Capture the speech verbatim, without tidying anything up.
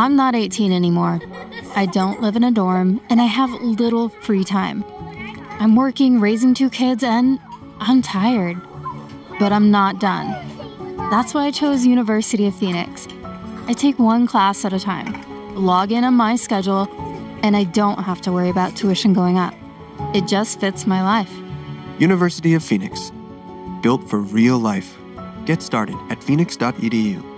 I'm not eighteen anymore. I don't live in a dorm, and I have little free time. I'm working, raising two kids, and I'm tired. But I'm not done. That's why I chose University of Phoenix. I take one class at a time, log in on my schedule, and I don't have to worry about tuition going up. It just fits my life. University of Phoenix. Built for real life. Get started at phoenix dot e d u.